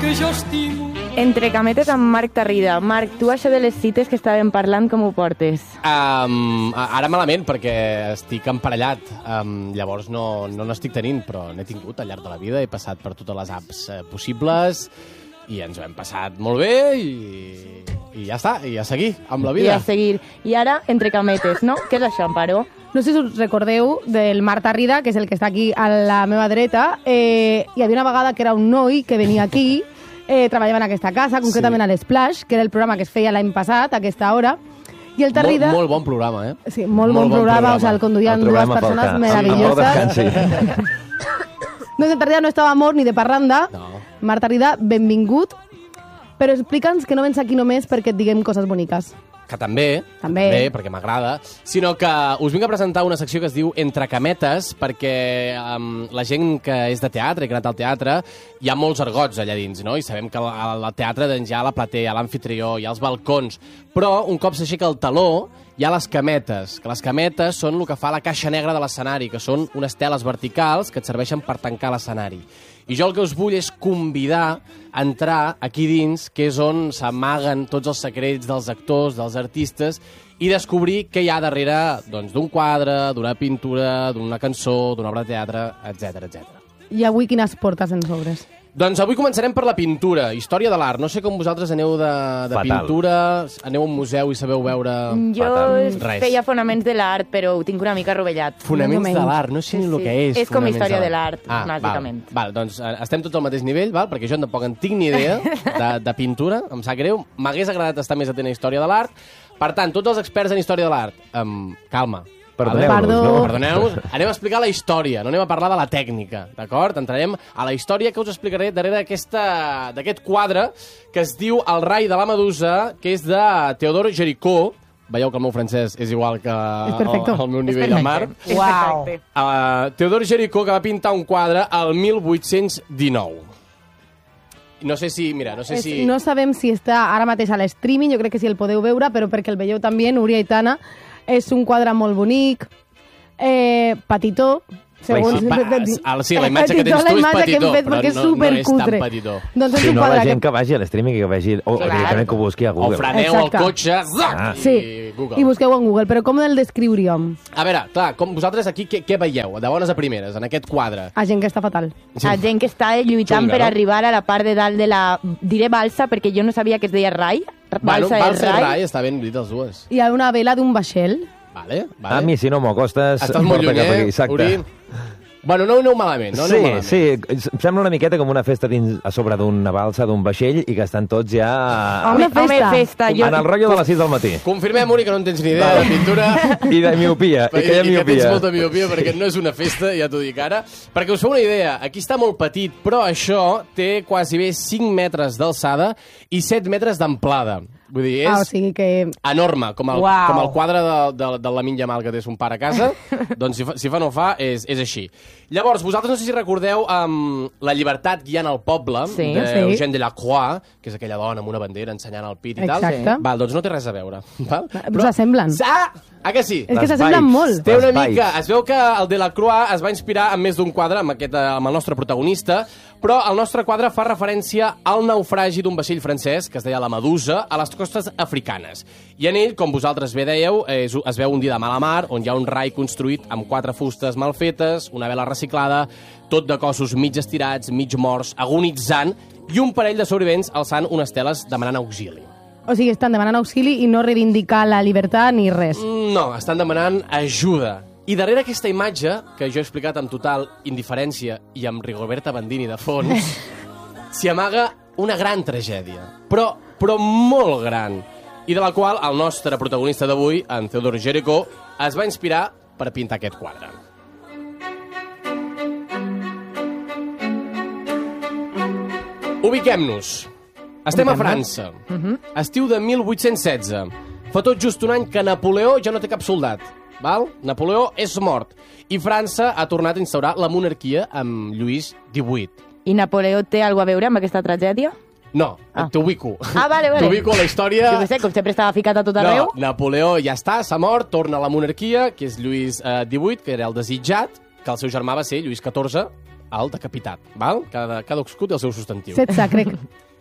que jo estimo. Entre cametes amb Marc Tarrida. Marc, tu això de les cites que estàvem parlant, com ho portes? Ara malament, perquè estic emparellat. Llavors no n'estic tenint, però n'he tingut al llarg de la vida. He passat per totes les apps possibles i ens ho hem passat molt bé i ja està, i a seguir amb la vida. I a seguir. I ara, entre cametes, no? Què és això, Amparo? No sé si us recordeu del Marc Tarrida, que és el que està aquí a la meva dreta. Hi havia una vegada que era un noi que venia aquí, treballava en aquesta casa, concretament a l'Splash, que era el programa que es feia l'any passat, a aquesta hora. I el Tarrida... Molt bon programa, eh? Sí, molt bon programa. O sigui, el conduïen dues persones meravelloses. No, el Tarrida no estava mort ni de parranda. No. Marc Tarrida, benvingut. Però explica'ns que no vens aquí només perquè et diguem coses boniques. Que també, perquè m'agrada, sinó que us vinc a presentar una secció que es diu Entre Cametes, perquè la gent que és de teatre i que ha anat al teatre, hi ha molts argots allà dins, no? I sabem que al teatre doncs, hi ha la platea, hi ha l'amfitrió, hi ha els balcons, però un cop s'aixeca el taló hi ha les cametes, que les cametes són el que fa la caixa negra de l'escenari, que són unes teles verticals que et serveixen per tancar l'escenari. I jo el que us vull és convidar a entrar aquí dins, que és on s'amaguen tots els secrets dels actors, dels artistes, i descobrir què hi ha darrere d'un quadre, d'una pintura, d'una cançó, d'una obra de teatre, etc. I avui quines portes ens obres? Doncs avui començarem per la pintura, història de l'art. No sé com vosaltres aneu de pintura, aneu a un museu i sabeu veure... Jo feia fonaments de l'art, però ho tinc una mica rovellat. Fonaments de l'art, no sé ni el que és. És com història de l'art, bàsicament. Val, doncs estem tots al mateix nivell, val? Perquè jo tampoc en tinc ni idea de pintura, em sap greu. M'hagués agradat estar més atent a història de l'art. Per tant, tots els experts en història de l'art, calma. Perdoneu-nos. Anem a explicar la història, no anem a parlar de la tècnica, d'acord? Entrarem a la història que us explicaré darrere d'aquest quadre que es diu El rai de la Medusa, que és de Théodore Géricault. Veieu que el meu francès és igual que el meu nivell de mar. Uau! Théodore Géricault, que va pintar un quadre al 1819. No sé si... No sabem si està ara mateix a l'streaming, jo crec que sí el podeu veure, però perquè el veieu també, Núria i Tana. És un quadre molt bonic, petitó. Sí, la imatge que tens tu és petitó, però no és tan petitó. Si no, la gent que vagi a l'streaming i que vegi... O directament que ho busqui a Google. O freneu el cotxe i busqueu en Google. Però com el descriuríem? A veure, clar, com vosaltres aquí què veieu, de bones a primeres, en aquest quadre? A gent que està fatal. A gent que està lluitant per arribar a la part de dalt de la... Diré balsa, perquè jo no sabia que es deia rai. Balsa i rai, està ben dit els dues. Hi ha una vela d'un vaixell. Vale. A mi, si no m'ho acostes... Estàs molt lluny, Uri? Bueno, no aneu malament, Sí, em sembla una miqueta com una festa a sobre d'una balsa, d'un vaixell, i que estan tots ja... Home, festa. En el rotllo de les 6 del matí. Confirmem, Uri, que no en tens ni idea de pintura. I de miopia. I que tens molta miopia, perquè no és una festa, ja t'ho dic ara. Perquè us feu una idea, aquí està molt petit, però això té quasi bé 5 metres d'alçada i 7 metres d'amplada. Vull dir, és enorme, com el quadre de Lamine Yamal que té son pare a casa, doncs si fa no fa, és així. Llavors, vosaltres no sé si recordeu La llibertat guiant el poble, d'Eugène Delacroix, que és aquella dona amb una bandera ensenyant el pit i tal. Val, doncs no té res a veure. Però s'assemblen. Ah, que sí? És que s'assemblen molt. Té una mica... Es veu que el Delacroix es va inspirar en més d'un quadre, amb el nostre protagonista, però el nostre quadre fa referència al naufragi d'un vaixell francès, que es deia la Medusa, a les costes africanes. I en ell, com vosaltres bé dèieu, es veu un dia de mala mar, on hi ha un rai construït amb 4 fustes mal fetes, una vela reciclada, tot de cossos mig estirats, mig morts, agonitzant, i un parell de sobrevivents alçant unes teles demanant auxili. O sigui, estan demanant auxili i no reivindicar la llibertat ni res. No, estan demanant ajuda. I darrere aquesta imatge, que jo he explicat amb total indiferència i amb Rigoberta Bandini de fons, s'hi amaga una gran tragèdia, però molt gran, i de la qual el nostre protagonista d'avui, en Théodore Géricault, es va inspirar per pintar aquest quadre. Ubiquem-nos. Estem a França. Estiu de 1816. Fa tot just un any que Napoleó ja no té cap soldat. Val? Napoleó és mort. I França ha tornat a instaurar la monarquia amb Lluís XVIII. I Napoleó té alguna a veure amb aquesta tragèdia? No, t'ubico. Vale. T'ubico la història... Jo sé, com sempre estava ficat a tot arreu. No, Napoleó ja està, s'ha mort, torna a la monarquia, que és Lluís XVIII, que era el desitjat, que el seu germà va ser Lluís XIV, el decapitat, val? Cada escut té el seu substantiu. 16, crec.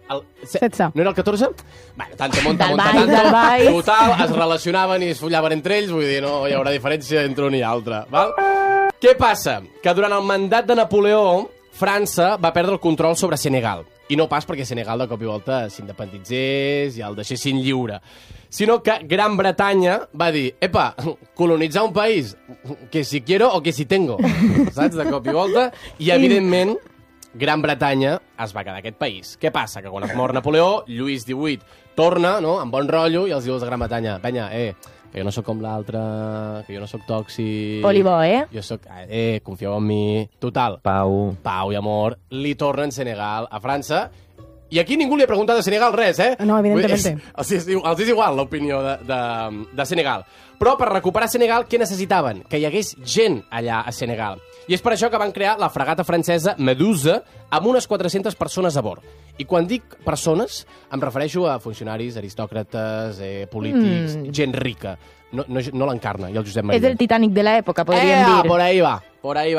16. No era el 14? Bueno, tanto monta, Del monta, Valls, del tanto. Valls. Total, es relacionaven i es follaven entre ells, vull dir, no hi haurà diferència entre un i altre, val? Què passa? Que durant el mandat de Napoleó, França va perdre el control sobre Senegal. I no pas perquè Senegal de cop i volta s'independitzés i el deixessin lliure, sinó que Gran Bretanya va dir, epa, colonitzar un país, que si quiero o que si tengo, saps, de cop i volta, i evidentment Gran Bretanya es va quedar aquest país. Què passa? Que quan es mor Napoleó, Lluís XVIII torna, no?, amb bon rotllo, i els diu a Gran Bretanya, penya, que jo no sóc com l'altre, que jo no sóc tòxic... Polibó, Jo sóc... confieu en mi... Total. Pau I amor. Li tornen Senegal a França. I aquí ningú li ha preguntat a Senegal res, No, evidentment. Els és igual l'opinió de Senegal. Però per recuperar Senegal, què necessitaven? Que hi hagués gent allà a Senegal. I és per això que van crear la fragata francesa Medusa amb unes 400 persones a bord. I quan dic persones, em refereixo a funcionaris, aristòcrates, polítics, gent rica. No l'Encarna i el Josep Maria. És el Titanic de l'època, podríem dir. Por ahí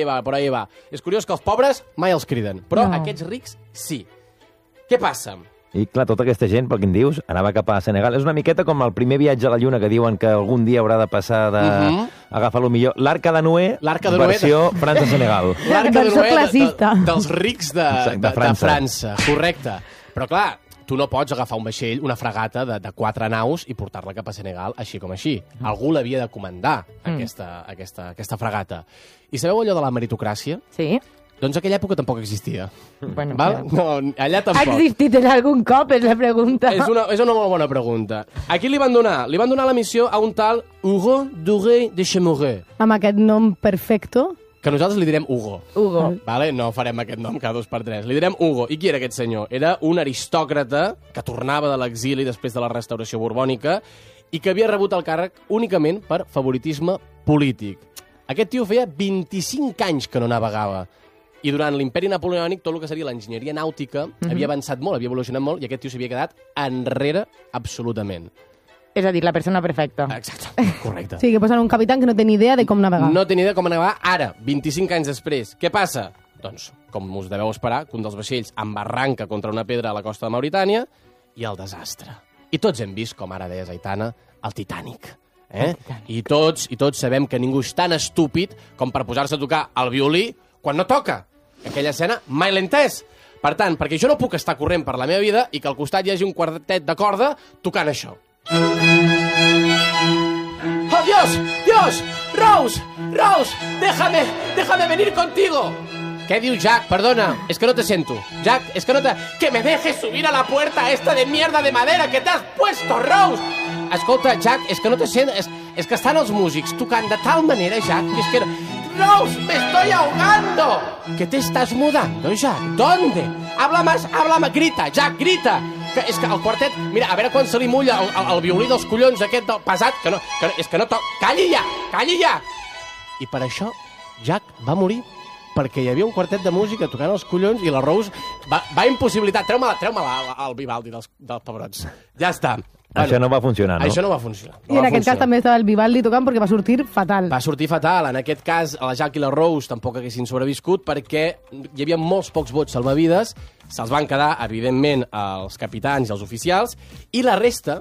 va. És curiós que els pobres mai els criden, però aquests rics sí. Què passa? I, clar, tota aquesta gent, pel que em dius, anava cap a Senegal. És una miqueta com el primer viatge a la Lluna, que diuen que algun dia haurà de passar d'agafar lo millor. L'Arca de Noé, versió França-Senegal. L'Arca de Versió Noé classista. dels rics de França. Correcte. Però, clar, tu no pots agafar un vaixell, una fragata de 4 naus i portar-la cap a Senegal així com així. Algú l'havia de comandar, aquesta fragata. I sabeu allò de la meritocràcia? Sí. Doncs aquella època tampoc existia. Bueno, Val? No, allà ha tampoc. existit en algun cop, és la pregunta. És una molt bona pregunta. A qui li van donar? Li van donar la missió a un tal Hugo Duré de Chemouré. Amb aquest nom perfecto. Que nosaltres li direm Hugo. Hugo. Vale? No farem aquest nom cada 2 per 3. Li direm Hugo. I qui era aquest senyor? Era un aristòcrata que tornava de l'exili després de la restauració borbònica i que havia rebut el càrrec únicament per favoritisme polític. Aquest tio feia 25 anys que no navegava. I durant l'imperi napoleònic, tot el que seria l'enginyeria nàutica havia avançat molt, havia evolucionat molt, i aquest tio s'havia quedat enrere absolutament. És a dir, la persona perfecta. Exacte, correcte. Sí, que posen un capità que no té ni idea de com navegar. No té ni idea de com navegar ara, 25 anys després. Què passa? Doncs, com us deveu esperar, que un dels vaixells embarranca contra una pedra a la costa de Mauritània i el desastre. I tots hem vist, com ara deies, Aitana, el Titanic. I tots sabem que ningú és tan estúpid com per posar-se a tocar el violí quan no toca. Aquella escena mai l'he entès. Per tant, perquè jo no puc estar corrent per la meva vida i que al costat hi hagi un quartet de corda tocant això. ¡Oh, Dios! ¡Dios! ¡Rose! ¡Rose! ¡Déjame venir contigo! ¿Qué diu, Jack? Perdona, es que no te siento. Jack, es que no te... ¡Que me dejes subir a la puerta esta de mierda de madera que te has puesto, Rose! Escolta, Jack, es que no te siento... Es que estan els músics tocant de tal manera, Jack, que es que... ¡Rose, me estoy ahogando! ¿Qué te estás mudando, Jack? ¿Dónde? Habla más, grita, Jack, grita! Que és que el quartet... Mira, a veure quan se li mulla el violí dels collons aquest pesat, és que no toca... Calli ja! I per això Jack va morir, perquè hi havia un quartet de música tocant els collons i la Rose va impossibilitar. Treu-me-la al Vivaldi dels pebrots. Ja està. Això no va funcionar, no? Això no va funcionar. I en aquest cas també estava el Vivaldi tocant perquè va sortir fatal. Va sortir fatal. En aquest cas, la Jack i la Rose tampoc haguessin sobreviscut perquè hi havia molts pocs bots salvavides, se'ls van quedar, evidentment, els capitans i els oficials, i la resta,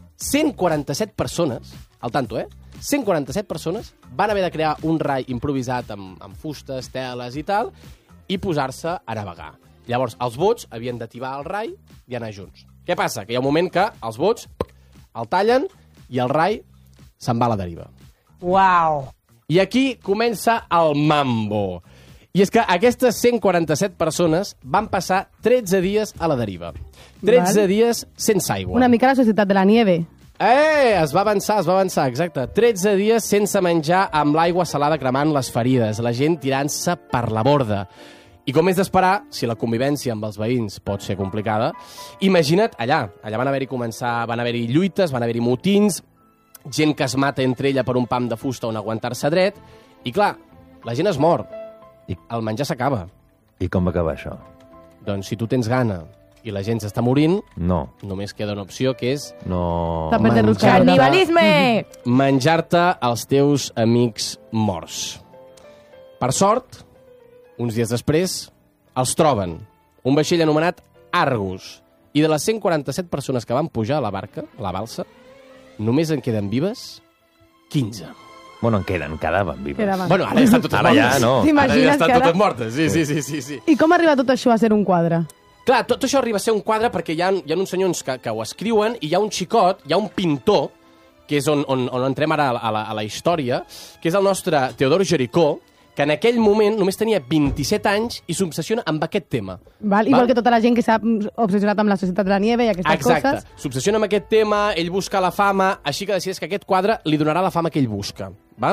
147 persones, al tanto, 147 persones van haver de crear un rai improvisat amb fustes, teles i tal, i posar-se a navegar. Llavors, els bots havien d'ativar el rai i anar junts. Què passa? Que hi ha un moment que els bots el tallen i el rai se'n va a la deriva. Uau! I aquí comença el mambo. I és que aquestes 147 persones van passar 13 dies a la deriva. 13 dies sense aigua. Una mica la Societat de la Nieve. Es va avançar, exacte. 13 dies sense menjar amb l'aigua salada cremant les ferides, la gent tirant-se per la borda. I com és d'esperar, si la convivència amb els veïns pot ser complicada, imagina't allà. Allà van haver-hi lluites, van haver-hi motins, gent que es mata entre ella per un pam de fusta on aguantar-se dret, i clar, la gent es mor, i el menjar s'acaba. I com va acabar això? Doncs si tu tens gana i la gent s'està morint, no. Només queda una opció, que és... No. Canibalisme! Menjar-te els teus amics morts. Per sort, uns dies després, els troben. Un vaixell anomenat Argus. I de les 147 persones que van pujar a la barca, a la balsa, només en queden vives 15. Bueno, en quedaven vives. Bueno, ara ja estan totes mortes. Ja, no. Ara ja estan totes mortes, sí. I com arriba tot això a ser un quadre? Clar, tot això arriba a ser un quadre perquè hi ha uns senyors que ho escriuen i hi ha un xicot, hi ha un pintor, que és on entrem ara a la història, que és el nostre Teodor Jericó, que en aquell moment només tenia 27 anys i s'obsessiona amb aquest tema. Igual que tota la gent que s'ha obsessionat amb la Societat de la Nieve i aquestes coses. Exacte. S'obsessiona amb aquest tema, ell busca la fama, així que decideix que aquest quadre li donarà la fama que ell busca. Val?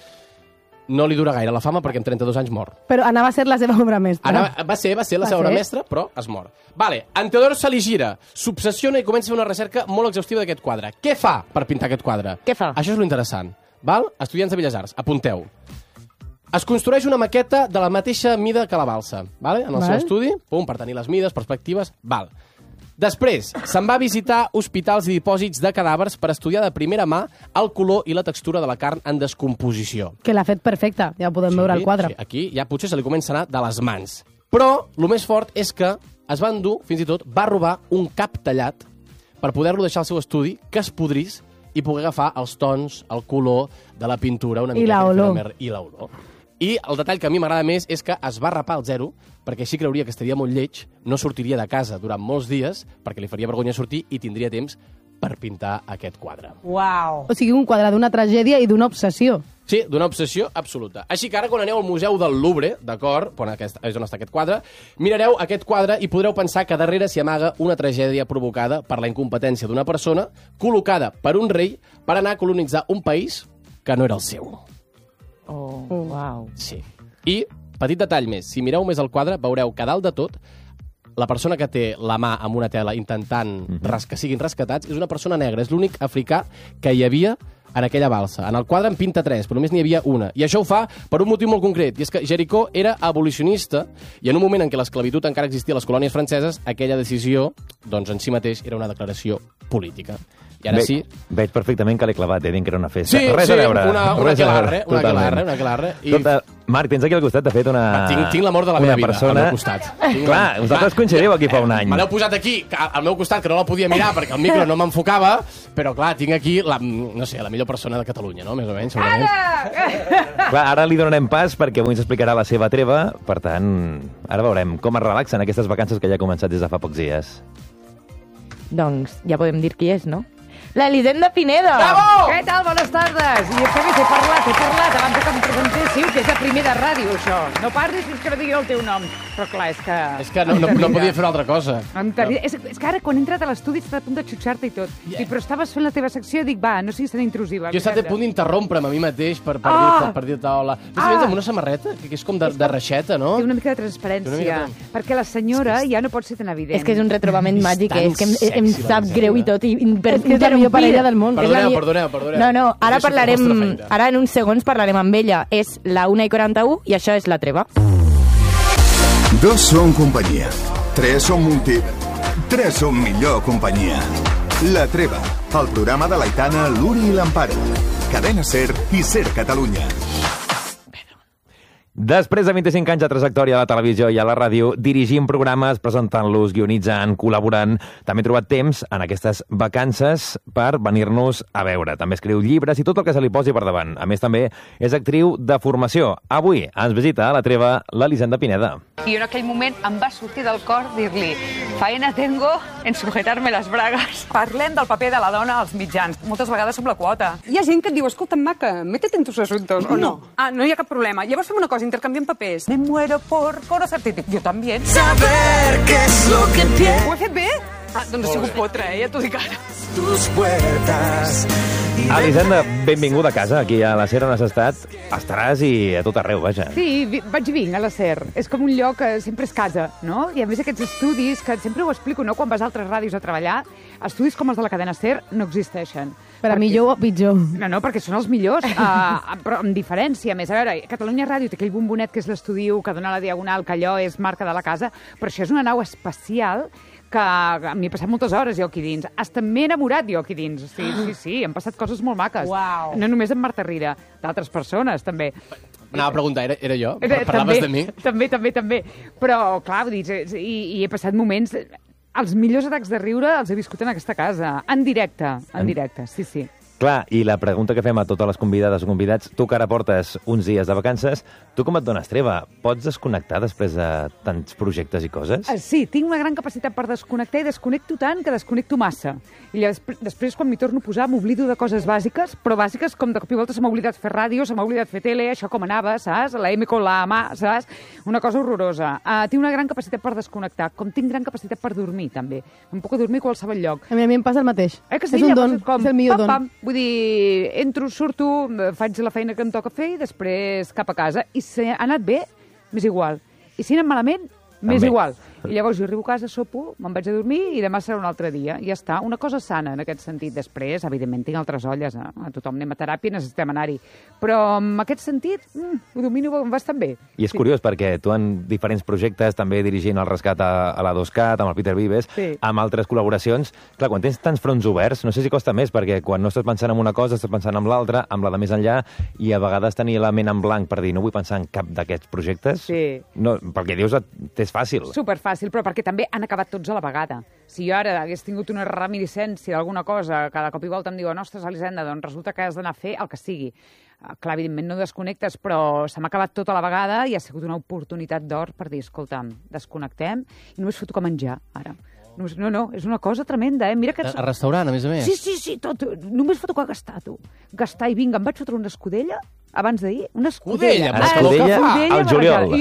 No li dura gaire la fama perquè en 32 anys mor. Però anava a ser la seva obra mestra. Va ser la seva obra mestra, però es mor. Vale, en Teodor se li gira, s'obsessiona i comença a fer una recerca molt exhaustiva d'aquest quadre. Què fa per pintar aquest quadre? Què fa? Això és lo interessant. Val? Estudiants de Belles Arts, apunteu. Es construeix una maqueta de la mateixa mida que la balsa, vale? En el seu estudi, per tenir les mides, perspectives, val. Després, se'n va a visitar hospitals i dipòsits de cadàvers per estudiar de primera mà el color i la textura de la carn en descomposició. Que l'ha fet perfecta, ja podem veure el quadre. Sí, aquí ja potser se li comença a anar de les mans. Però el més fort és que es va endur, fins i tot, va robar un cap tallat per poder-lo deixar al seu estudi, que es podrís i poder agafar els tons, el color de la pintura una mica. I l'olor. I l'olor. I el detall que a mi m'agrada més és que es va rapar al zero, perquè així creuria que estaria molt lleig, no sortiria de casa durant molts dies, perquè li faria vergonya sortir i tindria temps per pintar aquest quadre. Uau! O sigui, un quadre d'una tragèdia i d'una obsessió. Sí, d'una obsessió absoluta. Així que ara, quan aneu al Museu del Louvre, d'acord, és on està aquest quadre, mirareu aquest quadre i podreu pensar que darrere s'hi amaga una tragèdia provocada per la incompetència d'una persona col·locada per un rei per anar a colonitzar un país que no era el seu. Uau. Sí. I, petit detall més, si mireu més el quadre, veureu que dalt de tot, la persona que té la mà amb una tela intentant que siguin rescatats és una persona negra. És l'únic africà que hi havia en aquella balsa. En el quadre en pinta 3, però només n'hi havia una. I això ho fa per un motiu molt concret, i és que Jericó era abolicionista, i en un moment en què l'esclavitud encara existia a les colònies franceses, aquella decisió, doncs en si mateix, era una declaració política. I ara sí... Veig perfectament que l'he clavat, dient que era una festa. Sí, res a veure. Una aquelarre. Marc, tens aquí al costat, de fet, una... Tinc l'amor de la meva vida al meu costat. Clar, vosaltres coincidíeu aquí fa un any. Me l'heu posat aquí, al meu costat, que no la podia mirar perquè el micro no m'enfocava, però clar, tinc aquí, la millor persona de Catalunya, no? Més o menys, segurament. Clar, ara li donarem pas perquè avui ens explicarà la seva treva, per tant, ara veurem com es relaxen aquestes vacances que ja ha començat des de fa pocs dies. Doncs ja podem dir qui és, no? La Elisenda Pineda! Bravo! Què tal? Bones tardes. I què més? He parlat abans que em presentéssiu, que és de primer de ràdio, això. No parlis fins que no digui el teu nom. Però clar, és que... És que no podia fer una altra cosa. És que ara, quan he entrat a l'estudi, estava a punt de xutxar-te i tot. Yeah. Però estaves fent la teva secció i dic, va, no siguis tan intrusiva. Jo he estat a punt d'interrompre'm a mi mateix per dir-te hola. Vés amb una samarreta, que és com de reixeta, no? Té una mica de transparència. Perquè la senyora ja no pot ser tan evident. És que és un retrobament màgic, és que em sap greu i tot. Millor parella del món. Perdoneu. No, ara en uns segons parlarem amb ella. És la 1:41 i això és la treva. 2 són companyia, 3 són multi, 3 són millor companyia. La Treva, el programa de l'Aitana, l'Uri i l'Amparo. Cadena SER i SER Catalunya. Després de 25 anys de trajectòria a la televisió i a la ràdio, dirigint programes, presentant-los, guionitzant, col·laborant, també he trobat temps en aquestes vacances per venir-nos a veure. També escriu llibres i tot el que se li posi per davant. A més, també és actriu de formació. Avui ens visita a la treva l'Elisenda Pineda. I en aquell moment em va sortir del cor dir-li faena tengo en sujetar-me les bragues. Parlem del paper de la dona als mitjans. Moltes vegades som la quota. Hi ha gent que et diu, escolta, maca, métete en tus asuntos, o no? No hi ha cap problema. Llavors fem una cosa, intercanviem papers. Me muero por conocerte. Jo també. Saber qué es lo que tienes. Ho he fet bé? Doncs he sigut potra, ja t'ho dic ara. Tus puertas. Elisenda, benvinguda a casa, aquí a la SER on has estat. Estaràs i a tot arreu, vaja. Sí, vaig i vinc a la SER. És com un lloc que sempre és casa, no? I a més aquests estudis, que sempre ho explico, no? Quan vas a altres ràdios a treballar, estudis com els de la cadena SER no existeixen. Per a millor o pitjor. No, perquè són els millors, però amb diferència. A més, a veure, Catalunya Ràdio té aquell bombonet que és l'estudi que dona la diagonal, que allò és marca de la casa, però això és una nau espacial que m'hi he passat moltes hores jo aquí dins. Hasta m'he enamorat jo aquí dins. Sí, han passat coses molt maques. Uau. No només amb Marta Rira, d'altres persones també. Anava a preguntar, era jo? Parlaves de mi? També. Però, clar, vull dir, i he passat moments... Els millors atacs de riure els he viscut en aquesta casa, en directe, sí. Clar, i la pregunta que fem a totes les convidades o convidats, tu que ara portes uns dies de vacances, tu com et dones treva? Pots desconnectar després de tants projectes i coses? Sí, tinc una gran capacitat per desconnectar i desconnecto tant que desconnecto massa. I després, quan m'hi torno a posar, m'oblido de coses bàsiques, però bàsiques com de cop i volta se m'ha oblidat fer ràdio, se m'ha oblidat fer tele, això com anava, saps? La M con la mà, saps? Una cosa horrorosa. Tinc una gran capacitat per desconnectar, com tinc gran capacitat per dormir, també. Em puc dormir a qualsevol lloc. A mi em passa el mateix. Que sí? És un don, és el millor don. Vull dir, entro, surto, faig la feina que em toca fer i després cap a casa. I si ha anat bé, m'és igual. I si ha anat malament, m'és igual. I llavors jo arribo a casa, sopo, me'n vaig a dormir i demà serà un altre dia. I ja està. Una cosa sana, en aquest sentit. Després, evidentment, tinc altres olles. A tothom anem a teràpia i necessitem anar-hi. Però en aquest sentit, ho domino bastant bé. I és curiós perquè tu en diferents projectes, també dirigint el rescat a la 2CAT, amb el Peter Vives, amb altres col·laboracions, clar, quan tens tants fronts oberts, no sé si costa més, perquè quan no estàs pensant en una cosa, estàs pensant en l'altra, amb la de més enllà, i a vegades tenir la ment en blanc per dir no vull pensar en cap d'aquests projectes, no, perquè dius t'és fàcil. Superfàcil, però perquè també han acabat tots a la vegada. Si jo ara hagués tingut una reminiscència d'alguna cosa, cada cop i volta em diuen, ostres, Elisenda, doncs resulta que has d'anar a fer el que sigui. Clar, evidentment no desconnectes, però se m'ha acabat tot a la vegada i ha sigut una oportunitat d'or per dir, escolta'm, desconnectem i només foto que menjar, ara. No, és una cosa tremenda, eh? Mira que... A restaurant, a més a més. Sí, tot. Només foto que gastar, tu. Gastar i vinga, em vaig fotre una escudella abans d'ahir. Una escudella. Una escudella al juliol.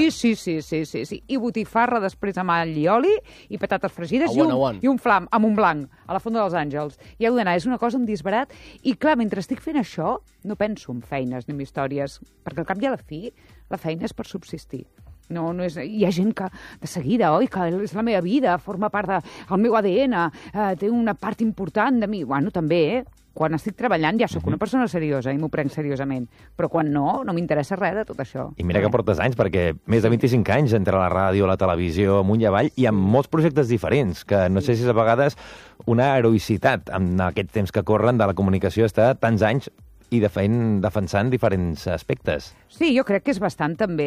Sí. I botifarra després amb all i oli i patates fregides i un flam amb un blanc a la Fonda dels Àngels. I heu d'anar, és una cosa, un disbarat. I clar, mentre estic fent això, no penso en feines ni en històries, perquè al cap i a la fi, la feina és per subsistir. No és... Hi ha gent que de seguida, oi, que és la meva vida, forma part del meu ADN, té una part important de mi. Bueno, també, quan estic treballant ja sóc una persona seriosa i m'ho prenc seriosament, però quan no m'interessa res de tot això. I mira que portes anys, perquè més de 25 anys entre la ràdio, la televisió, amunt i avall, i amb molts projectes diferents, que no sé si és a vegades una heroïcitat en aquest temps que corren de la comunicació, està tants anys i defensant diferents aspectes. Sí, jo crec que és bastant també...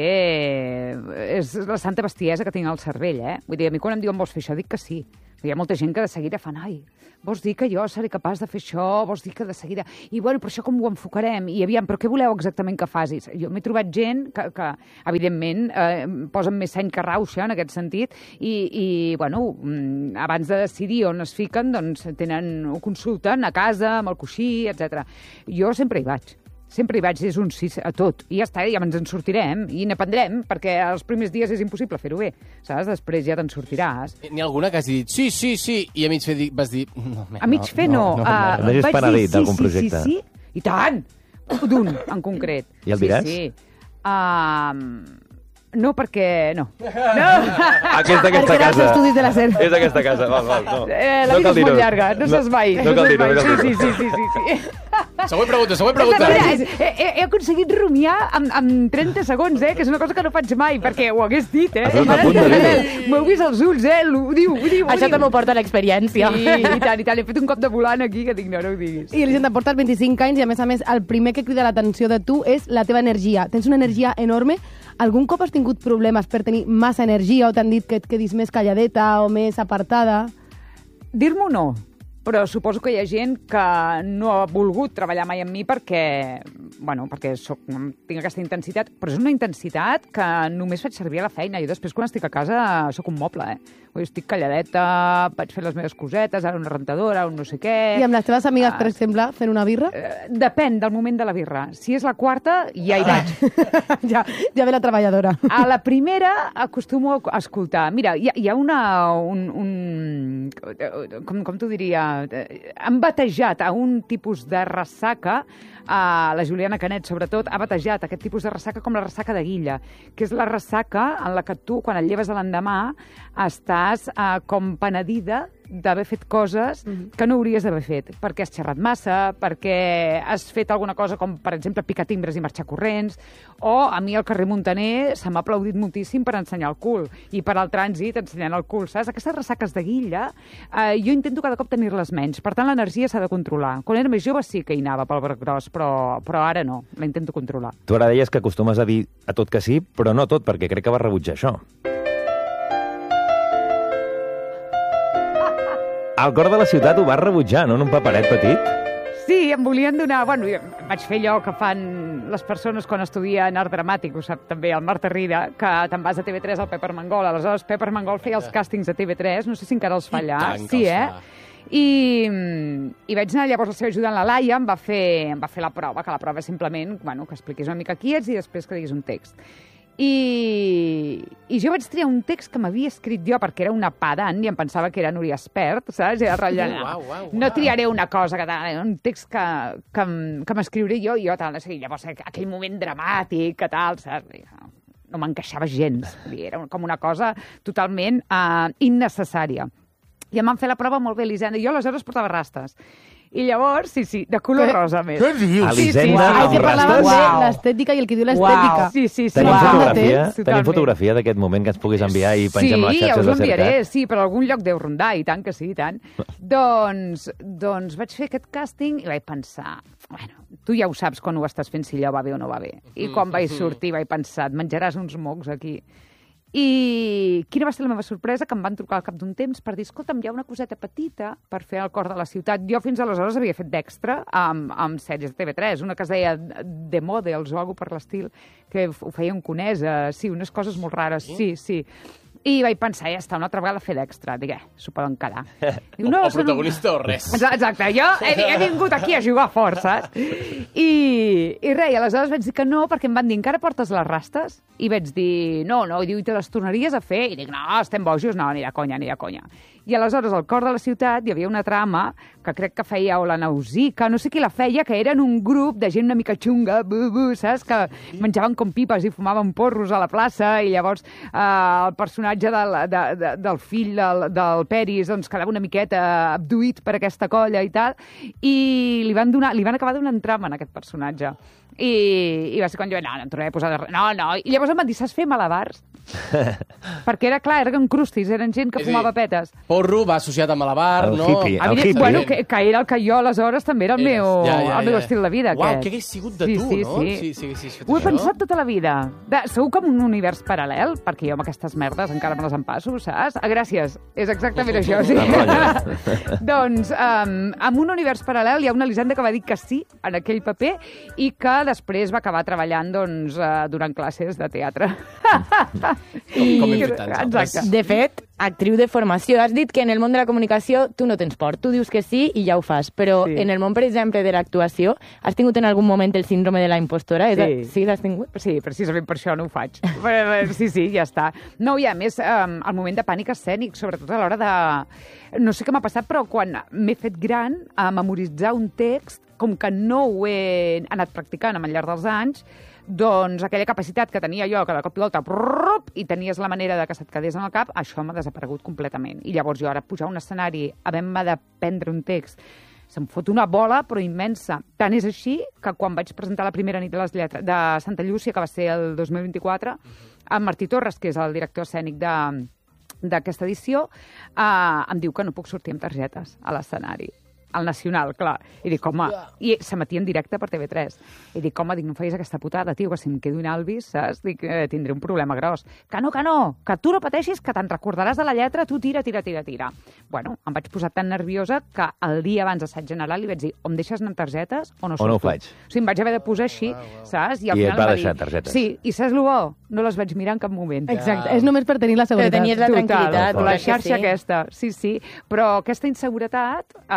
És la santa bestiesa que tinc al cervell, eh? Vull dir, a mi quan em diuen vols fer això, dic que sí. Hi ha molta gent que de seguida fan, ai, vols dir que jo seré capaç de fer això, vols dir que de seguida... I bueno, però això com ho enfocarem? I aviam, però què voleu exactament que facis? Jo m'he trobat gent que evidentment, posen més seny que rauxa en aquest sentit i bueno, abans de decidir on es fiquen, doncs ho consulten a casa, amb el coixí, etc. Jo sempre hi vaig. Sempre hi vaig, és un sí a tot. I ja està, ja ens en sortirem i n'aprendrem, perquè els primers dies és impossible fer-ho bé, saps? Després ja te'n sortiràs. N'hi ha alguna que has dit sí, i a mig fer vas dir... A mig fer no. No és penedit d'algun projecte. Sí, i tant! D'un, en concret. I el diràs? Sí. No, perquè... No. Aquesta casa. Perquè era els estudis de la SER. És aquesta casa, val. No. La vida és molt llarga, no saps mai. No cal dir-ho. Sí. Següent pregunta. Mira, he aconseguit rumiar en 30 segons, que és una cosa que no faig mai, perquè ho hagués dit, M'heu vist els ulls, ho diu. Això també ho porta l'experiència. Sí, i tant. He fet un cop de volant aquí que dic, no ho diguis. I Elisenda, portes 25 anys i, a més, el primer que crida l'atenció de tu és la teva energia. Tens una energia enorme. Algun cop has tingut problemes per tenir massa energia o t'han dit que et quedis més calladeta o més apartada? Dir-m'ho no, però suposo que hi ha gent que no ha volgut treballar mai amb mi perquè tinc aquesta intensitat, però és una intensitat que només faig servir a la feina. Jo després, quan estic a casa, sóc un moble, Estic calladeta, vaig fer les meves cosetes, ara una rentadora, un no sé què... I amb les teves amigues, per exemple, fent una birra? Depèn del moment de la birra. Si és la quarta, ja hi vaig. Ja ve la treballadora. A la primera acostumo a escoltar. Mira, hi ha com t'ho diria? Han batejat a un tipus de ressaca, la Juliana Canet, sobretot, ha batejat aquest tipus de ressaca com la ressaca de Guilla, que és la ressaca en la que tu, quan et lleves a l'endemà, estàs com penedida d'haver fet coses que no hauries d'haver fet, perquè has xerrat massa, perquè has fet alguna cosa com, per exemple, picar timbres i marxar corrents, o a mi al carrer Montaner se m'ha aplaudit moltíssim per ensenyar el cul, i per al trànsit ensenyant el cul, saps? Aquestes ressaques de guilla, jo intento cada cop tenir-les menys, per tant l'energia s'ha de controlar. Quan era més jove sí que hi anava pel broc gros, però ara no, la intento controlar. Tu ara deies que acostumes a dir a tot que sí, però no tot, perquè crec que vas rebutjar això. Al cor de la ciutat ho vas rebutjar, no? En un paperet petit? Sí, em volien donar... Bueno, jo vaig fer allò que fan les persones quan estudien art dramàtic, ho sap també el Marta Rida, que te'n vas a TV3 al Pep Armengol. Aleshores, Pep Armengol feia els càstings a TV3, no sé si encara els fa allà. Sí, I vaig anar llavors la seva ajudant, la Laia, em va fer la prova, que la prova és simplement que expliquis una mica qui ets i després que diguis un text. I jo vaig triar un text que m'havia escrit jo perquè era una pedant i em pensava que era Núria Espert, saps? Era ratllant. No triaré una cosa, un text que m'escriuré jo i jo tal. Llavors, aquell moment dramàtic, que tal, saps? No m'encaixava gens. Era com una cosa totalment innecessària. I em van fer la prova molt bé, Elisenda. Jo aleshores portava rastes. I llavors, sí, de color rosa més. Què dius? Elisenda, amb rastes? L'estètica i el que diu l'estètica. Sí. Tenim fotografia d'aquest moment que ens puguis enviar i pengem a les xarxes de cercat? Sí, ja us enviaré, sí, per algun lloc deu rondar, i tant que sí, i tant. Doncs vaig fer aquest càsting i vaig pensar, bueno, tu ja ho saps quan ho estàs fent, si allò va bé o no va bé. I quan vaig sortir vaig pensar, et menjaràs uns mocs aquí. I quina va ser la meva sorpresa? Que em van trucar al cap d'un temps per dir, escolta'm, hi ha una coseta petita per fer al cor de la ciutat. Jo fins aleshores havia fet d'extra amb sèries de TV3, una que es deia The Models o alguna per l'estil, que ho feia un Conesa, sí, unes coses molt rares, sí. I vaig pensar, ja està, una altra vegada fer d'extra. Dic, s'ho poden quedar. Dic, o protagonista o res. Exacte, jo he vingut aquí a jugar fort, saps? I res, aleshores vaig dir que no, perquè em van dir, encara portes les rastes? I vaig dir, no, i diu, i te les tornaries a fer? I dic, no, estem bojos, no, ni de conya. I aleshores, al cor de la ciutat, hi havia una trama que crec que feia o la Nausica, no sé qui la feia, que eren un grup de gent una mica xunga, saps? Que menjaven com pipes i fumaven porros a la plaça, i llavors el personatge del fill del Peris doncs quedava una miqueta abduït per aquesta colla i tal, i li van acabar donant trama en aquest personatge. I va ser quan jo, no em tornaré a posar de res. No. I llavors em van dir, saps fer malabars? Perquè era clar, eren crustis, eren gent que fumava petes. Porro va associat amb malabar, no? El hippie. Bueno, que era el que jo aleshores també era el meu estil de vida. Uau, què hagués sigut de tu, no? Sí. Ho he pensat tota la vida. Segur que en un univers paral·lel, perquè jo amb aquestes merdes encara me les empasso, saps? Gràcies, és exactament això, sí. Doncs, en un univers paral·lel hi ha una Elisenda que va dir que sí en aquell paper i que després va acabar treballant durant classes de teatre. Com hem fet tants altres. De fet, actriu de formació. Has dit que en el món de la comunicació tu no tens por. Tu dius que sí i ja ho fas. Però en el món, per exemple, de l'actuació, has tingut en algun moment el síndrome de la impostora? Sí, l'has tingut? Sí, precisament per això no ho faig. Sí, ja està. No, i a més, el moment de pànic escènic, sobretot a l'hora de... No sé què m'ha passat, però quan m'he fet gran a memoritzar un text, com que no ho he anat practicant al llarg dels anys, doncs aquella capacitat que tenia jo, que de cop i volta i tenies la manera de que se't quedés en el cap, això m'ha desaparegut completament. I llavors jo ara pujar a un escenari, havent-me d'aprendre un text, se'm fot una bola, però immensa. Tant és així que quan vaig presentar la primera nit de les lletres de Santa Llúcia, que va ser el 2024, amb Martí Torres, que és el director escènic d'aquesta edició, em diu que no puc sortir amb targetes a l'escenari. Al Nacional, clar. I dic, home... I s'emetia en directe per TV3. I dic, home, no feis aquesta putada, tio, que si em quedo in albis, saps? Dic, tindré un problema gros. Que no, que tu no pateixis, que te'n recordaràs de la lletra, tu tira. Bueno, em vaig posar tan nerviosa que el dia abans d'assaig general li vaig dir, o em deixes anar amb targetes o no surto. O no ho faig. O sigui, em vaig haver de posar així, saps? I et va deixar targetes. Sí, i saps el bo? No les vaig mirar en cap moment. Exacte, és només per tenir la seguretat. Però tenies la tranquil·litat. La xarxa aquesta, sí. Però aquesta inseguretat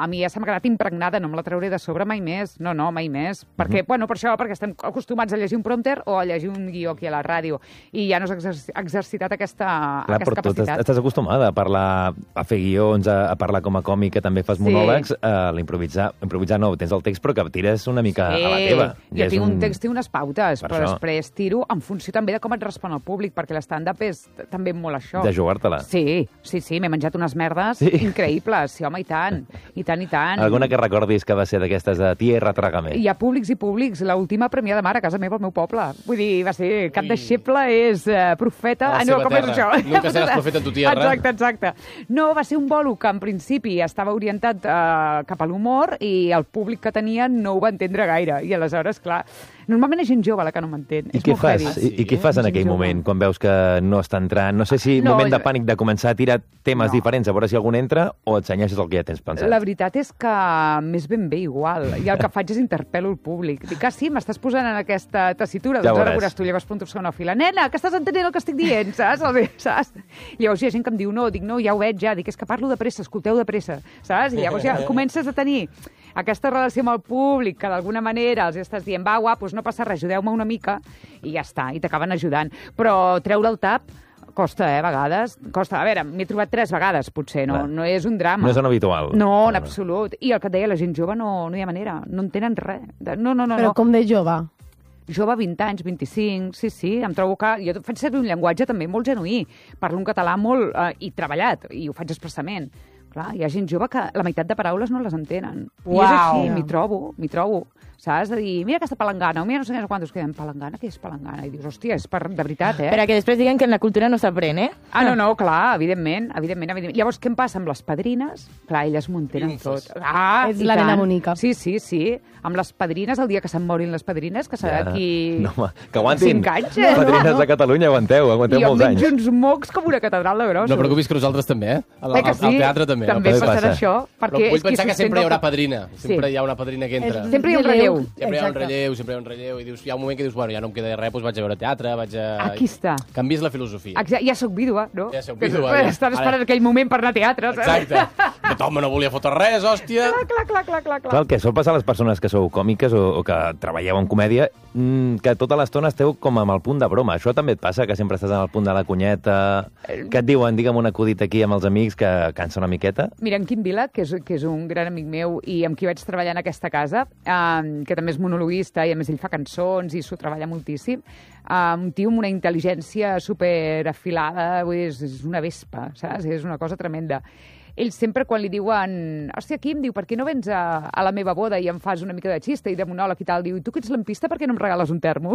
a mi ja s'ha quedat impregnada, no me la trauré de sobre mai més. No, mai més. Perquè, per això, perquè estem acostumats a llegir un prompter o a llegir un guió aquí a la ràdio. I ja no has exercitat aquesta capacitat. Estàs acostumada a parlar, a fer guions, a parlar com a còmic, que també fas monòlegs, l'improvisar no, tens el text, però que tires una mica a la teva. Jo tinc un text i unes pautes, però després tiro en funció també de com et respon el públic, perquè l'stand-up és també molt això. De jugar-te-la. Sí, m'he menjat unes merdes increïbles, sí, home, i tant. Alguna que recordis que va ser d'aquestes de tierra, trágame? Hi ha públics i públics. L'última premià de mar a casa meva, al meu poble. Vull dir, va ser cap deixeble, és profeta... Com és això? Nunca seràs profeta en tu tierra. Exacte. No, va ser un bolo que en principi estava orientat cap a l'humor i el públic que tenia no ho va entendre gaire. I aleshores, clar, normalment és gent jove la que no m'entén. I què fas en aquell moment, quan veus que no està entrant? No sé si moment de pànic de començar a tirar temes diferents, a veure si algun entra, o et senyeixes el que ja tens pensat? La veritat és que més ben bé igual. I el que faig és interpel·lo el públic. Dic, sí, m'estàs posant en aquesta tessitura. Doncs ara veuràs tu, llavors punto segona fila. Nena, que estàs entenent el que estic dient, saps? Llavors hi ha gent que em diu, no, dic, no, ja ho veig, ja. Dic, és que parlo de pressa, escolteu de pressa, saps? I llavors ja comences a tenir aquesta relació amb el públic, que d'alguna manera els estàs dient, va, guapos, no passa res, ajudeu-me una mica, i ja està, i t'acaben ajudant. Però treure el tap costa, a vegades. Costa. A veure, m'he trobat 3 vegades, potser, no és un drama. No és un habitual. No, en absolut. I el que et deia, la gent jove no hi ha manera, no entenen res. No. Però com de jove? Jove, 20 anys, 25, sí, em trobo que... Jo faig servir un llenguatge també molt genuí. Parlo un català molt... i treballat, i ho faig expressament. Clar, hi ha gent jove que la meitat de paraules no les entenen. I és així, m'hi trobo. Saps? De dir, mira aquesta palangana, o mira no sé quantos queden. Palangana? Què és palangana? I dius, hòstia, és de veritat, eh? Però que després diguen que en la cultura no s'aprèn, eh? No, clar, evidentment. Llavors, què em passa amb les padrines? Clar, elles m'ho entenen tot. És la nena Monica. Sí. Amb les padrines, el dia que se'n morin les padrines, que serà aquí... No, que aguantin. 5 anys. Padrines de Catalunya, aguanteu molts anys. Jo menjo uns mocs com una catedral de grossos. No preocupis que nosaltres també, eh? Al teatre també. També passarà això. Però vull pensar que sempre hi haurà padrina. Sempre hi ha una padrina que entra. Sempre hi ha un relleu. Sempre hi ha un relleu, i dius, hi ha un moment que dius, bueno, ja no em queda res, doncs vaig a veure teatre, vaig a... Aquí està. Canvies la filosofia. Ja soc vídua, no? Ja soc vídua. Estàs esperant aquell moment per anar a teatre. Exacte. Tothom no volia fotre res, hòstia. Clar. El que sol passar a les persones que sou còmiques o que treballeu en comèdia, que tota l'estona esteu com amb el punt de broma. Això també et passa, que sempre estàs en el punt de la cunyeta, que et diuen, digue'm un acudit aquí amb els amics que cansa una miqueta? Mira, en Quim Vila, que és un gran amic meu i amb qui vaig treballar en aquesta casa, que també és monologuista i a més ell fa cançons i s'ho treballa moltíssim, un tio amb una intel·ligència superafilada, vull dir, és una vespa, saps? És una cosa tremenda. Ell sempre, quan li diuen, hòstia, Quim, diu, per què no vens a la meva boda i em fas una mica de xista i de monòleg i tal? Diu, i tu que ets lampista, per què no em regales un termo?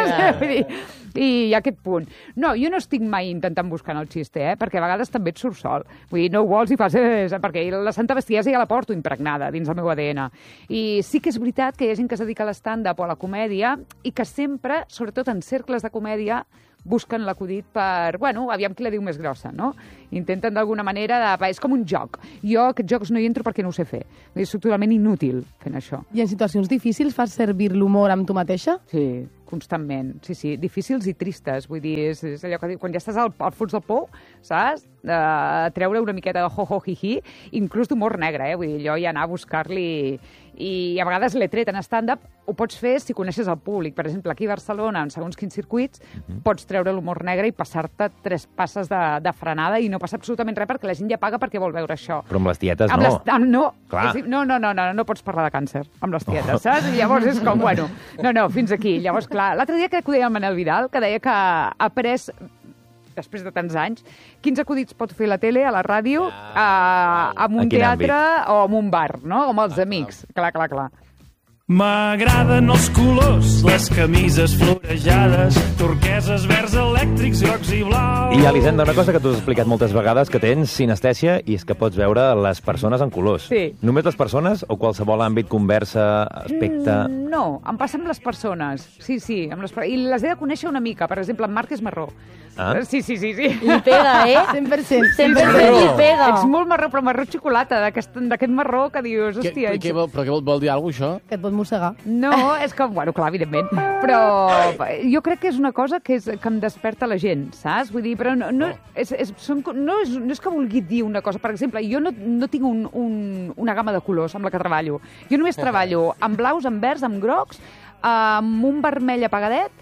I hi ha aquest punt. No, jo no estic mai intentant buscar el xiste, perquè a vegades també et surt sol. Vull dir, no ho vols i fas... perquè la santa bestiesa ja la porto impregnada dins el meu ADN. I sí que és veritat que hi ha gent que es dedica a l'stand-up o a la comèdia i que sempre, sobretot en cercles de comèdia, busquen l'acudit per, aviam qui la diu més grossa, no? Intenten d'alguna manera és com un joc. Jo aquests jocs no hi entro perquè no ho sé fer. És totalment inútil fent això. I en situacions difícils fas servir l'humor amb tu mateixa? Sí, constantment. Sí. Difícils i tristes. Vull dir, és allò que diu, quan ja estàs al fons del pou, saps? Treure una miqueta de ho-ho-hi-hi, inclús d'humor negre, Vull dir, allò ja anar a buscar-li... I a vegades l'he tret en stand-up, ho pots fer si coneixes el públic. Per exemple, aquí a Barcelona, en segons quins circuits, pots treure l'humor negre i passar-te 3 passes de frenada i no passa absolutament res perquè la gent ja paga perquè vol veure això. Però amb les tietes no. No. Clar. No pots parlar de càncer amb les tietes, saps? I llavors és com, fins aquí. Llavors, clar, l'altre dia crec que ho deia el Manel Vidal, que deia que ha après, després de tants anys, quins acudits pot fer la tele, a la ràdio, amb un teatre o amb un bar, no? Com els amics. Clar. M'agraden els colors, les camises florejades, turqueses, verds elèctrics, grocs i blaus. I, Elisenda, una cosa que tu has explicat moltes vegades, que tens sinestèsia i és que pots veure les persones en colors. Sí. Només les persones o qualsevol àmbit, conversa, aspecte... No, em passa amb les persones. Sí, i les he de conèixer una mica. Per exemple, en Marc és marró. Sí. Li pega, 100%. 100% li pega. Ets molt marró, però marró xocolata, d'aquest marró que dius, hòstia... Però què vol dir alguna cosa, això? Que et pot mossegar. No, és que, bueno, clar, evidentment, però jo crec que és una cosa que em desperta la gent, saps? Vull dir, però no és que vulgui dir una cosa. Per exemple, jo no tinc una gamma de colors amb la que treballo. Jo només treballo amb blaus, amb verds, amb grocs, amb un vermell apagadet,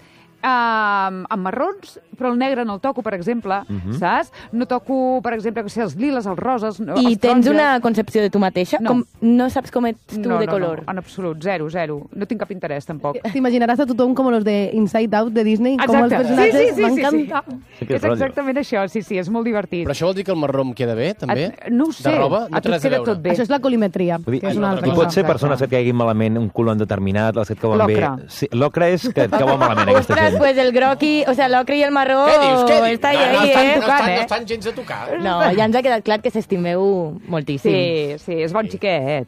amb marrons, però el negre no el toco, per exemple, saps? No toco, per exemple, els liles, els roses, I tens una concepció de tu mateixa? No saps com ets tu de color? No, en absolut, zero. No tinc cap interès, tampoc. T'imaginaras a tothom com los de Inside Out de Disney? Exacte. Com els personatges, sí. m'encanta. És exactament això, sí, és molt divertit. Però això vol dir que el marró em queda bé, també? No ho sé. De roba? A tu et queda tot bé. Això és la colimetria, que és una altra cosa. I pot ser persones que et caiguin malament un color determinat, els que et cauen bé... L'ocre és que et cauen malament, aquesta gent. Pues el groqui, o sea, l'ocre i el marró... Què dius? Està ahí, No estan gens a tocar. No, ja ens ha quedat clar que s'estimeu moltíssim. Sí, és bon xiquet.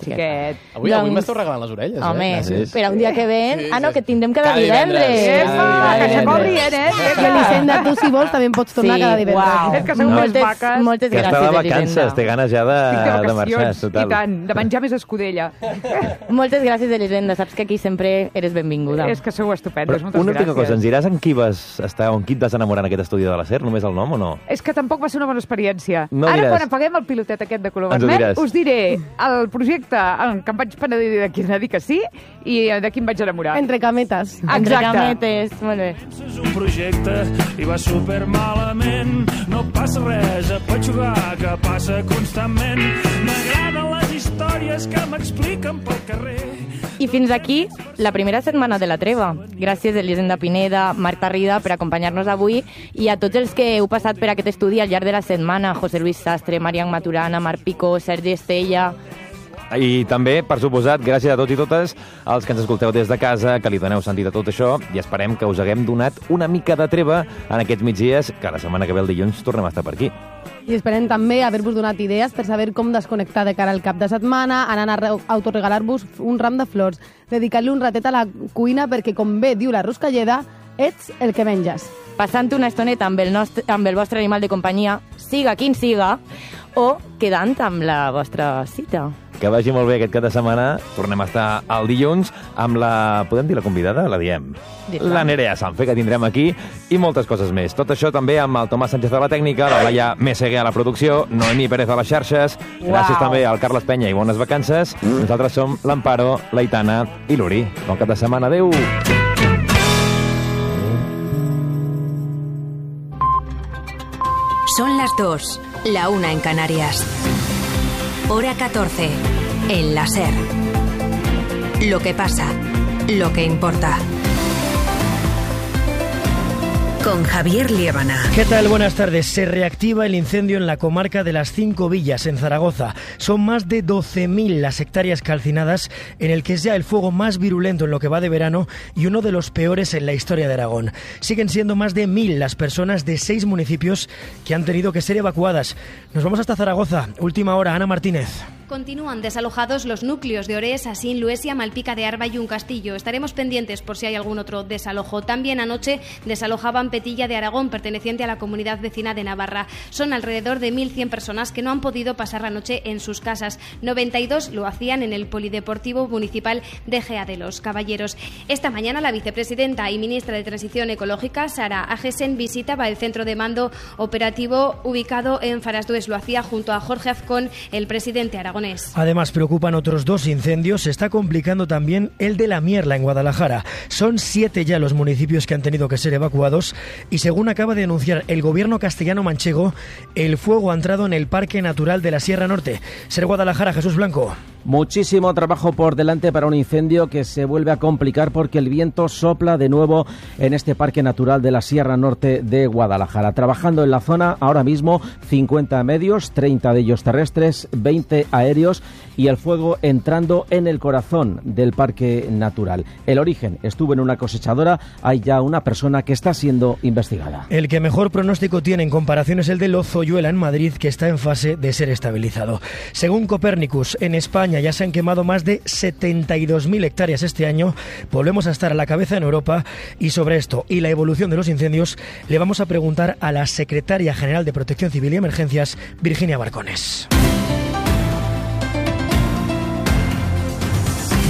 Avui m'esteu regalant les orelles, Home, per un dia que ven... Ah, no, que tindrem cada divendres. Que se vol rient, I Elisenda, tu si vols també pots tornar cada divendres. És que sou més maques. Moltes gràcies, Elisenda. Que està de vacances, té ganes ja de marxar, total. I tant, de menjar més escudella. Moltes gràcies, Elisenda. Saps que aquí sempre eres benvinguda. És que sou estupendos, moltes gràcies. Una última cosa, ens diràs en qui vas estar o en qui et vas enamorar en aquest estudi de la SER? Només el nom o no? És que tampoc va ser una bona experiència. No Ara, diràs. quan apaguem el pilotet aquest de color vermell, us diré el projecte en què em vaig penedir de qui dir que sí i de qui em vaig enamorar. Entre cametes. Entre cametes, molt bé. És un projecte i va super malament. No passa res a patxugar, que passa constantment. M'agraden les històries que m'expliquen pel carrer. I fins aquí la primera setmana de la treva. Gràcies a Elisenda Pineda, Marc Tarrida, per acompanyar-nos avui i a tots els que heu passat per aquest estudi al llarg de la setmana. José Luis Sastre, Marian Maturana, Marc Picó, Sergi Estella... I també, per suposat, gràcies a tots i totes els que ens escolteu des de casa, que li doneu sentit a tot això, i esperem que us haguem donat una mica de treva en aquests migdies, que la setmana que ve el dilluns tornem a estar per aquí. I esperem també haver-vos donat idees per saber com desconnectar de cara al cap de setmana, anant a autoregalar-vos un ram de flors, dedicar-li un ratet a la cuina perquè, com bé diu la Ruscalleda, ets el que menges. Passant una estoneta amb el vostre animal de companyia, siga quin siga, o quedant amb la vostra cita. Que vagi molt bé aquest cap de setmana. Tornem a estar el dilluns amb la... Podem dir la convidada? La diem. La Nerea Sanfe, que tindrem aquí, i moltes coses més. Tot això també amb el Tomàs Sánchez a la tècnica, la Laia Meseguer a la producció, Noemí Pérez a les xarxes. Gràcies també al Carles Penya i bones vacances. Nosaltres som l'Amparo, l'Aitana i l'Uri. Bon cap de setmana. Adéu! Son las 2, la 1 en Canarias. Hora 14, en la SER. Lo que pasa, lo que importa. Con Javier Liébana. ¿Qué tal? Buenas tardes. Se reactiva el incendio en la comarca de las 5 Villas, en Zaragoza. Son más de 12.000 las hectáreas calcinadas, en el que es ya el fuego más virulento en lo que va de verano y uno de los peores en la historia de Aragón. Siguen siendo más de 1.000 las personas de 6 municipios que han tenido que ser evacuadas. Nos vamos hasta Zaragoza. Última hora, Ana Martínez. Continúan desalojados los núcleos de Orés, Asín, Luesia, Malpica de Arba y Un Castillo. Estaremos pendientes por si hay algún otro desalojo. También anoche desalojaban Petilla de Aragón, perteneciente a la comunidad vecina de Navarra. Son alrededor de 1.100 personas que no han podido pasar la noche en sus casas. 92 lo hacían en el Polideportivo Municipal de Gea de los Caballeros. Esta mañana la vicepresidenta y ministra de Transición Ecológica, Sara Agesen, visitaba el centro de mando operativo ubicado en Farasdues. Lo hacía junto a Jorge Azcón, el presidente aragonés. Además, preocupan otros 2 incendios. Se está complicando también el de La Mierla, en Guadalajara. Son 7 ya los municipios que han tenido que ser evacuados y, según acaba de anunciar el gobierno castellano-manchego, el fuego ha entrado en el Parque Natural de la Sierra Norte. Ser Guadalajara, Jesús Blanco. Muchísimo trabajo por delante para un incendio que se vuelve a complicar porque el viento sopla de nuevo en este Parque Natural de la Sierra Norte de Guadalajara. Trabajando en la zona ahora mismo 50 medios, 30 de ellos terrestres, 20 aéreos y el fuego entrando en el corazón del Parque Natural. El origen estuvo en una cosechadora, hay ya una persona que está siendo investigada. El que mejor pronóstico tiene en comparación es el de Lozoyuela en Madrid, que está en fase de ser estabilizado. Según Copernicus, en España ya se han quemado más de 72.000 hectáreas este año. Volvemos a estar a la cabeza en Europa y sobre esto y la evolución de los incendios le vamos a preguntar a la secretaria general de Protección Civil y Emergencias, Virginia Barcones.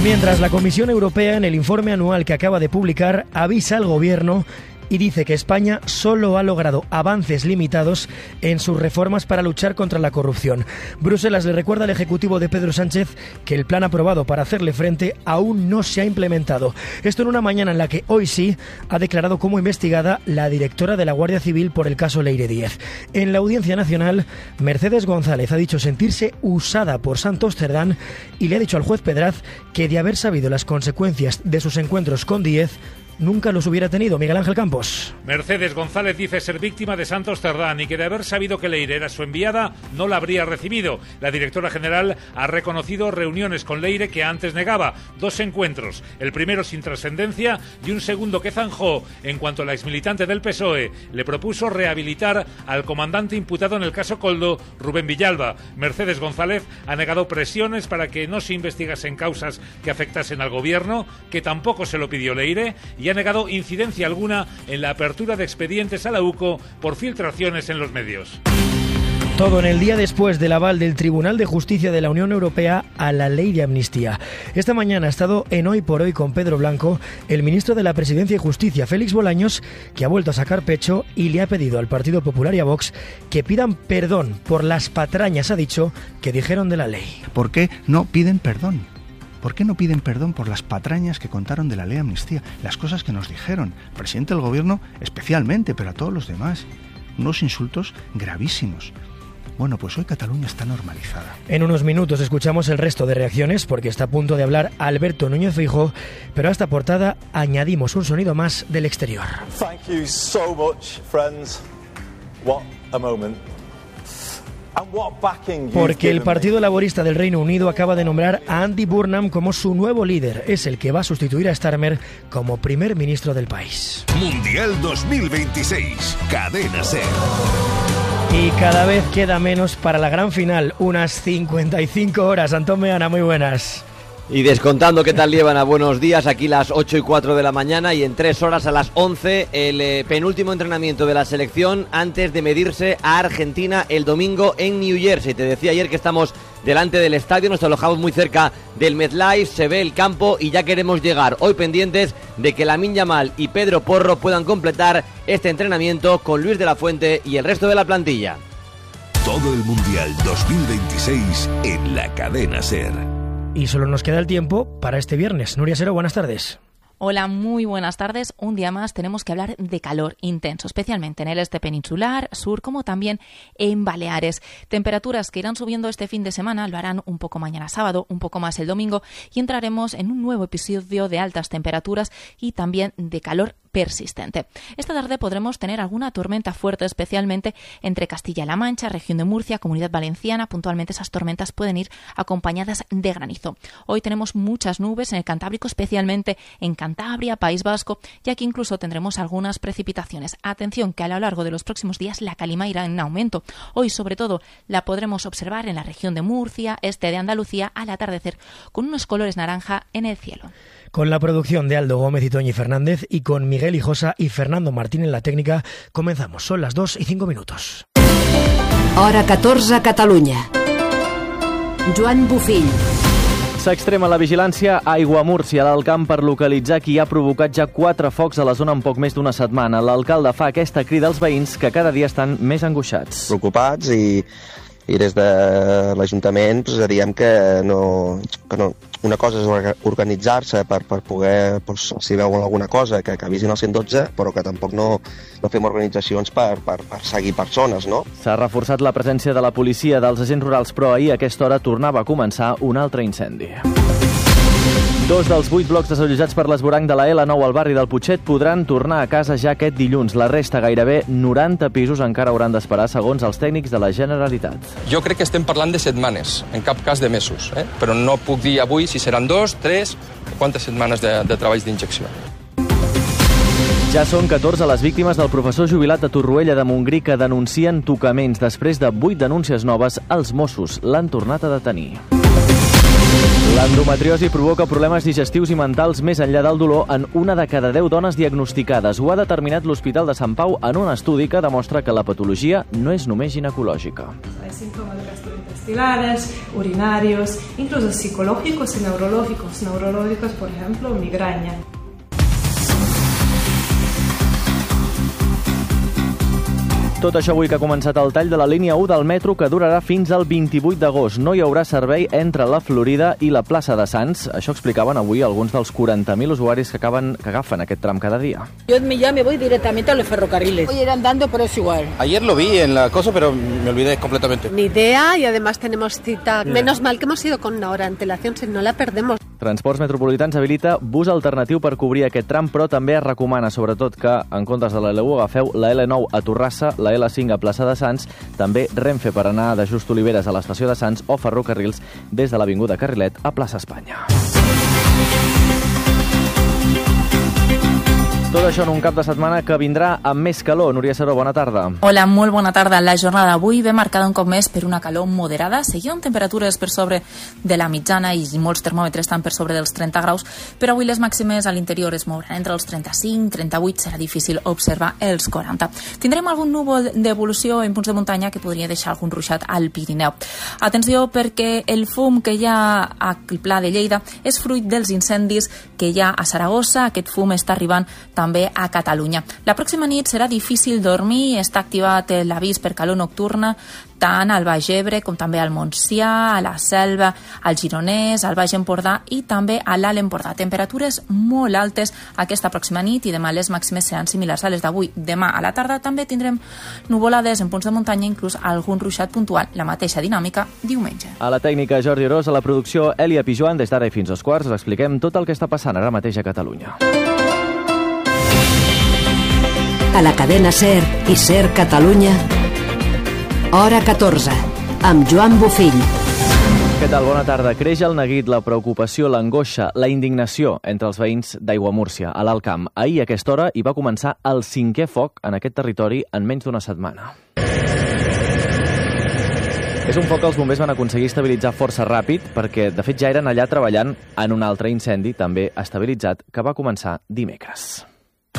Mientras la Comisión Europea, en el informe anual que acaba de publicar, avisa al Gobierno y dice que España solo ha logrado avances limitados en sus reformas para luchar contra la corrupción. Bruselas le recuerda al Ejecutivo de Pedro Sánchez que el plan aprobado para hacerle frente aún no se ha implementado. Esto en una mañana en la que hoy sí ha declarado como investigada la directora de la Guardia Civil por el caso Leire Díez. En la Audiencia Nacional, Mercedes González ha dicho sentirse usada por Santos Cerdán y le ha dicho al juez Pedraz que de haber sabido las consecuencias de sus encuentros con Díez, nunca los hubiera tenido. Miguel Ángel Campos. Mercedes González dice ser víctima de Santos Cerdán y que de haber sabido que Leire era su enviada, no la habría recibido. La directora general ha reconocido reuniones con Leire que antes negaba, 2 encuentros, el primero sin trascendencia y un segundo que zanjó en cuanto la exmilitante del PSOE le propuso rehabilitar al comandante imputado en el caso Koldo, Rubén Villalba. Mercedes González ha negado presiones para que no se investigasen causas que afectasen al gobierno, que tampoco se lo pidió Leire, y ha negado incidencia alguna en la apertura de expedientes a la UCO por filtraciones en los medios. Todo en el día después del aval del Tribunal de Justicia de la Unión Europea a la ley de amnistía. Esta mañana ha estado en Hoy por Hoy con Pedro Blanco, el ministro de la Presidencia y Justicia, Félix Bolaños, que ha vuelto a sacar pecho y le ha pedido al Partido Popular y a Vox que pidan perdón por las patrañas, ha dicho, que dijeron de la ley. ¿Por qué no piden perdón? ¿Por qué no piden perdón por las patrañas que contaron de la ley de amnistía? Las cosas que nos dijeron, el presidente del gobierno especialmente, pero a todos los demás. Unos insultos gravísimos. Bueno, pues hoy Cataluña está normalizada. En unos minutos escuchamos el resto de reacciones porque está a punto de hablar Alberto Núñez Feijóo, pero a esta portada añadimos un sonido más del exterior. Thank you so much, friends. What a moment. Porque el Partido Laborista del Reino Unido acaba de nombrar a Andy Burnham como su nuevo líder. Es el que va a sustituir a Starmer como primer ministro del país. Mundial 2026, Cadena SER. Y cada vez queda menos para la gran final, unas 55 horas. Antón Meana, muy buenas. Y descontando qué tal llevan a buenos días, aquí las 8:04 de la mañana y en 3 horas a las 11 el penúltimo entrenamiento de la selección antes de medirse a Argentina el domingo en New Jersey. Te decía ayer que estamos delante del estadio, nos alojamos muy cerca del MetLife, se ve el campo y ya queremos llegar. Hoy pendientes de que Lamine Yamal y Pedro Porro puedan completar este entrenamiento con Luis de la Fuente y el resto de la plantilla. Todo el Mundial 2026 en la Cadena SER. Y solo nos queda el tiempo para este viernes. Nuria Sero, buenas tardes. Hola, muy buenas tardes. Un día más tenemos que hablar de calor intenso, especialmente en el este peninsular, sur, como también en Baleares. Temperaturas que irán subiendo este fin de semana, lo harán un poco mañana sábado, un poco más el domingo, y entraremos en un nuevo episodio de altas temperaturas y también de calor persistente. Esta tarde podremos tener alguna tormenta fuerte, especialmente entre Castilla-La Mancha, región de Murcia, Comunidad Valenciana. Puntualmente esas tormentas pueden ir acompañadas de granizo. Hoy tenemos muchas nubes en el Cantábrico, especialmente en Cantabria, País Vasco, y aquí incluso tendremos algunas precipitaciones. Atención que a lo largo de los próximos días la calima irá en aumento. Hoy sobre todo la podremos observar en la región de Murcia, este de Andalucía, al atardecer, con unos colores naranja en el cielo. Con la producción de Aldo Gómez y Toñi Fernández y con Miguel Hijosa y Fernando Martín en la técnica, comenzamos. Son las 2:05. Hora 14 a Catalunya. Joan Bufill. S'extrema la vigilància a Aiguamúrcia, a l'Alt Camp, per localitzar qui ha provocat ja 4 focs a la zona en poc més d'una setmana. L'alcalde fa aquesta crida als veïns que cada dia estan més angoixats. Preocupats i des de l'Ajuntament diem que una cosa és organitzar-se per poder, si veuen alguna cosa, que avisin al 112, però que tampoc no fem organitzacions per seguir persones, no? S'ha reforçat la presència de la policia, dels agents rurals, però ahir a aquesta hora tornava a començar un altre incendi. 2 dels 8 blocs desallotjats per l'esvoranc de la L9 al barri del Putxet podran tornar a casa ja aquest dilluns. La resta, gairebé 90 pisos, encara hauran d'esperar, segons els tècnics de la Generalitat. Jo crec que estem parlant de setmanes, en cap cas de mesos, però no puc dir avui si seran 2, 3, quantes setmanes de treballs d'injecció. Ja són 14 les víctimes del professor jubilat de Torroella de Montgrí que denuncien tocaments. Després de 8 denúncies noves, els Mossos l'han tornat a detenir. L'endometriosi provoca problemes digestius i mentals més enllà del dolor en 1 de cada 10 dones diagnosticades. Ho ha determinat l'Hospital de Sant Pau en un estudi que demostra que la patologia no és només ginecològica. Hay síntomas del gastrointestinal. intestinales, urinarios, incluso psicológicos y neurológicos. Neurológicos, por ejemplo, migraña. Tot això avui que ha començat el tall de la línia 1 del metro que durarà fins al 28 d'agost. No hi haurà servei entre la Florida i la plaça de Sants. Això explicaven avui alguns dels 40.000 usuaris que agafen aquest tram cada dia. Yo ya me voy directamente a los ferrocarriles. Voy a ir andando, pero es igual. Ayer lo vi en la cosa, pero me olvidé completamente. Ni idea y además tenemos cita. Menos mal que hemos ido con una hora de antelación, si no la perdemos. Transports Metropolitans habilita bus alternatiu per cobrir aquest tram, però també es recomana, sobretot, que en comptes de la L1 agafeu la L9 a Torrassa, la L5 a Plaça de Sants, també Renfe per anar de Just Oliveres a l'estació de Sants o ferrocarrils des de l'Avinguda Carrilet a Plaça Espanya. Tot això en un cap de setmana que vindrà amb més calor. Núria Seró, bona tarda. Hola, molt bona tarda. La jornada d'avui ve marcada un cop més per una calor moderada, seguida amb temperatures per sobre de la mitjana i molts termòmetres estan per sobre dels 30 graus, però avui les màximes a l'interior es mouran entre els 35, 38, serà difícil observar els 40. Tindrem algun núvol d'evolució en punts de muntanya que podria deixar algun ruixat al Pirineu. Atenció, perquè el fum que hi ha al Pla de Lleida és fruit dels incendis que hi ha a Saragossa. Aquest fum està arribant també a Catalunya. La pròxima nit serà difícil dormir, està activat l'avís per calor nocturna tant al Baix Ebre com també al Montsià, a la Selva, al Gironès, al Baix Empordà i també a l'Alt Empordà. Temperatures molt altes aquesta pròxima nit i demà les màximes seran similars a les d'avui. Demà a la tarda també tindrem nuvolades en punts de muntanya, inclús algun ruixat puntual. La mateixa dinàmica diumenge. A la tècnica Jordi Orós, a la producció Elia Pijuan, des d'ara i fins als quarts us expliquem tot el que està passant ara mateix a Catalunya. A la cadena SER i SER Catalunya, Hora 14, amb Joan Bofill. Què tal? Bona tarda. Creix el neguit, la preocupació, l'angoixa, la indignació entre els veïns d'Aiguamúrcia, a l'Alt Camp. Ahir, a aquesta hora, hi va començar el 5è foc en aquest territori en menys d'una setmana. És un foc que els bombers van aconseguir estabilitzar força ràpid perquè, de fet, ja eren allà treballant en un altre incendi, també estabilitzat, que va començar dimecres.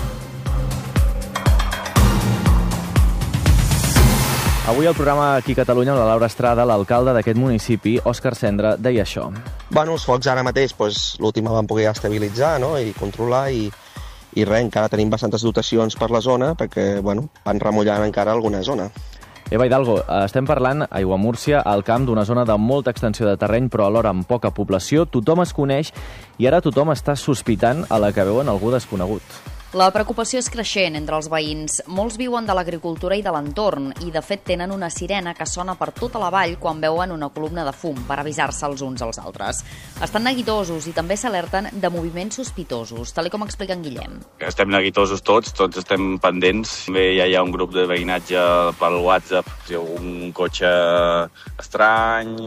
Avui al programa Aquí a Catalunya, amb la Laura Estrada, l'alcalde d'aquest municipi, Òscar Cendra, deia això. Bueno, els focs ara mateix, l'últim el van poder estabilitzar, no?, i controlar, i res, encara tenim bastantes dotacions per la zona, perquè, bueno, van remullant encara alguna zona. Eva Hidalgo, estem parlant a Aiguamúrcia, al camp d'una zona de molta extensió de terreny, però alhora amb poca població. Tothom es coneix i ara tothom està sospitant a la que veuen algú desconegut. La preocupació és creixent entre els veïns. Molts viuen de l'agricultura i de l'entorn i, de fet, tenen una sirena que sona per tota la vall quan veuen una columna de fum per avisar-se els uns als altres. Estan neguitosos i també s'alerten de moviments sospitosos, tal com explica en Guillem. Estem neguitosos tots estem pendents. També ja hi ha un grup de veïnatge pel WhatsApp. Si hi ha un cotxe estrany,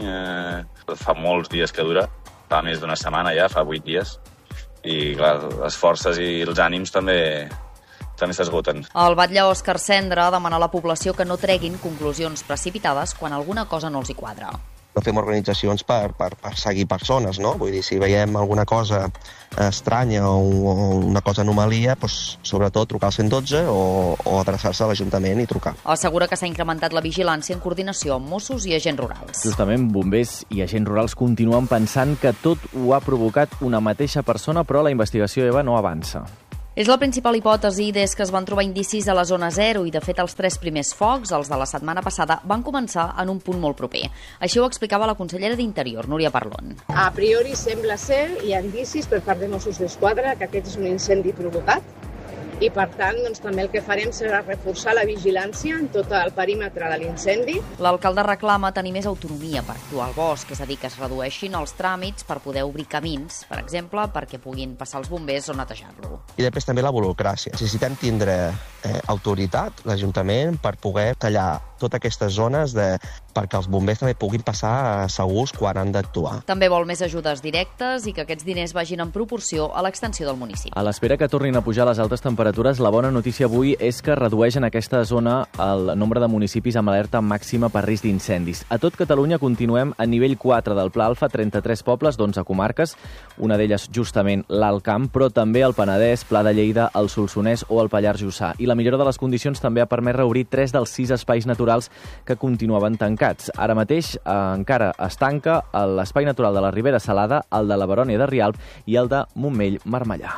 fa molts dies que dura, fa més d'una setmana ja, fa 8 dies. I, clar, les forces i els ànims també s'esgoten. El batlle Òscar Cendra demana a la població que no treguin conclusions precipitades quan alguna cosa no els hi quadra. No fem organitzacions per seguir persones, no? Vull dir, si veiem alguna cosa estranya o una cosa anomalia, doncs, sobretot trucar al 112 o adreçar-se a l'Ajuntament i trucar. Assegura que s'ha incrementat la vigilància en coordinació amb Mossos i agents rurals. Justament, bombers i agents rurals continuen pensant que tot ho ha provocat una mateixa persona, però la investigació, Eva, no avança. És la principal hipòtesi des que es van trobar indicis a la zona 0 i, de fet, els 3 primers focs, els de la setmana passada, van començar en un punt molt proper. Així ho explicava la consellera d'Interior, Núria Parlon. A priori sembla ser, hi ha indicis per part de Mossos d'Esquadra, que aquest és un incendi provocat i, per tant, també el que farem serà reforçar la vigilància en tot el perímetre de l'incendi. L'alcalde reclama tenir més autonomia per actuar al bosc, és a dir, que es redueixin els tràmits per poder obrir camins, per exemple, perquè puguin passar els bombers o netejar-lo. I després també la burocràcia. Necessitem tindre autoritat, l'Ajuntament, per poder tallar totes aquestes zones perquè els bombers també puguin passar segurs quan han d'actuar. També vol més ajudes directes i que aquests diners vagin en proporció a l'extensió del municipi. A l'espera que tornin a pujar les altes temperatures, la bona notícia avui és que redueix en aquesta zona el nombre de municipis amb alerta màxima per risc d'incendis. A tot Catalunya continuem a nivell 4 del Pla Alfa, 33 pobles d'11 comarques, una d'elles justament l'Alt Camp, però també el Penedès, Pla de Lleida, el Solsonès o el Pallars Jussà. I la millora de les condicions també ha permès reobrir 3 dels 6 espais naturals que continuaven tancats tancats. Ara mateix encara es tanca l'Espai Natural de la Ribera Salada, el de la Barònia de Rialb i el de Montmell-Marmellà.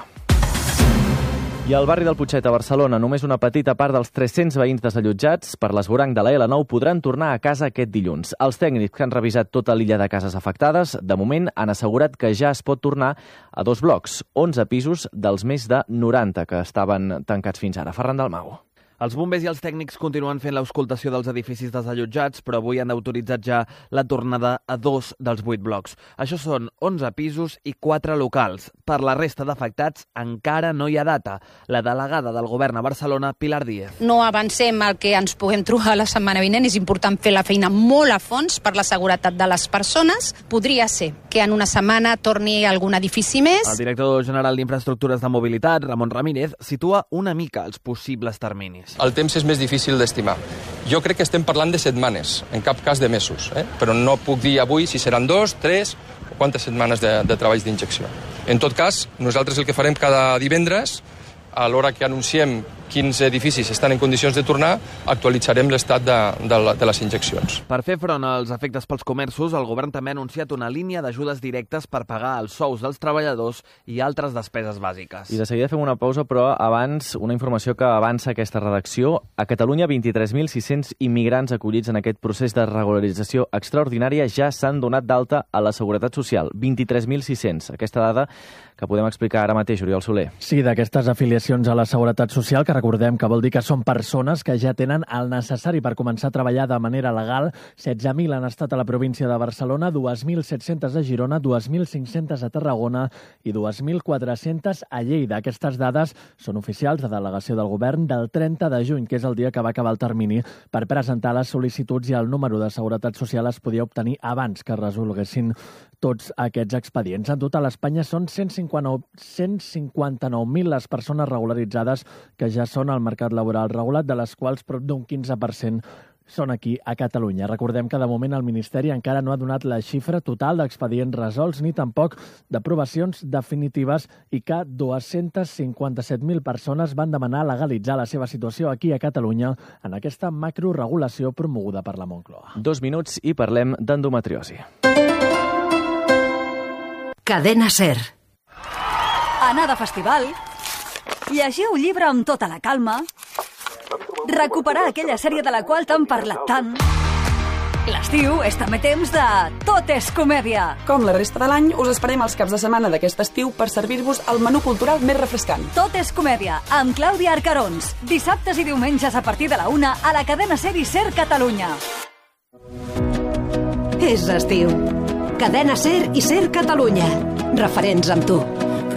I al barri del Putxet, a Barcelona, només una petita part dels 300 veïns desallotjats per l'esvoranc de la L9 podran tornar a casa aquest dilluns. Els tècnics que han revisat tota l'illa de cases afectades, de moment han assegurat que ja es pot tornar a 2 blocs, 11 pisos dels més de 90 que estaven tancats fins ara. Ferran Dalmau. Els bombers i els tècnics continuen fent l'auscultació dels edificis desallotjats, però avui han autoritzat ja la tornada a 2 dels 8 blocs. Això són 11 pisos i 4 locals. Per la resta d'afectats encara no hi ha data. La delegada del govern a Barcelona, Pilar Díez. No avancem el que ens puguem trobar la setmana vinent. És important fer la feina molt a fons per la seguretat de les persones. Podria ser que en una setmana torni algun edifici més. El director general d'Infraestructures de Mobilitat, Ramon Ramírez, situa una mica els possibles terminis. El temps és més difícil d'estimar. Jo crec que estem parlant de setmanes, en cap cas de mesos, però no puc dir avui si seran 2, 3 o quantes setmanes de treballs d'injecció. En tot cas, nosaltres el que farem cada divendres, a l'hora que anunciem quins edificis estan en condicions de tornar, actualitzarem l'estat de les injeccions. Per fer front als efectes pels comerços, el govern també ha anunciat una línia d'ajudes directes per pagar els sous dels treballadors i altres despeses bàsiques. I de seguida fem una pausa, però abans una informació que avança aquesta redacció. A Catalunya, 23.600 immigrants acollits en aquest procés de regularització extraordinària ja s'han donat d'alta a la Seguretat Social. 23.600. Aquesta dada que podem explicar ara mateix, Oriol Soler. Sí, d'aquestes afiliacions a la Seguretat Social, que recordem que vol dir que són persones que ja tenen el necessari per començar a treballar de manera legal. 16.000 han estat a la província de Barcelona, 2.700 a Girona, 2.500 a Tarragona i 2.400 a Lleida. Aquestes dades són oficials de delegació del govern del 30 de juny, que és el dia que va acabar el termini per presentar les sol·licituds, i el número de Seguretat Social es podia obtenir abans que resolguessin tots aquests expedients. En total, a Espanya són 159.000 les persones regularitzades que ja són al mercat laboral regulat, de les quals prop d'un 15% són aquí a Catalunya. Recordem que de moment el Ministeri encara no ha donat la xifra total d'expedients resolts ni tampoc d'aprovacions definitives, i que 257.000 persones van demanar legalitzar la seva situació aquí a Catalunya en aquesta macroregulació promoguda per la Moncloa. 2 minuts i parlem d'endometriosi. Cadena SER. Anar de festival, llegir un llibre amb tota la calma, recuperar aquella sèrie de la qual t'han parlat tant. L'estiu és també temps de Tot és comèdia. Com la resta de l'any, us esperem els caps de setmana d'aquest estiu per servir-vos el menú cultural més refrescant. Tot és comèdia, amb Clàudia Arcarons. Dissabtes i diumenges a partir de la 1 a la cadena SER i SER Catalunya. És estiu. Cadena SER i SER Catalunya. Referents amb tu.